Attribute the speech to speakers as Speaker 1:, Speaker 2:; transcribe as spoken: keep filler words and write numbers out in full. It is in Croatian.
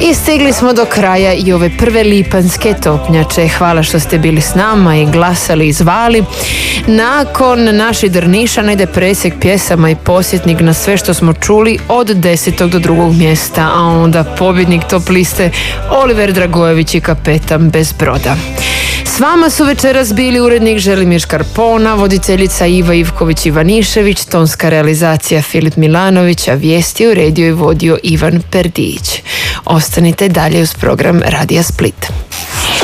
Speaker 1: I stigli smo do kraja i ove prve lipanske topnjače. Hvala što ste bili s nama i glasali i zvali. Nakon naših Drnišana ide presjek pjesama i posjetnik na sve što smo čuli od desetog do drugog mjesta, a onda pobjednik top liste Oliver Dragojević i Kapetan bez broda. S vama su večeras bili urednik Želimir Škarpona, voditeljica Iva Ivković-Ivanišević, tonska realizacija Filip Milanović, a vijesti uredio i vodio Ivan Perdić. Ostanite dalje uz program Radija Split.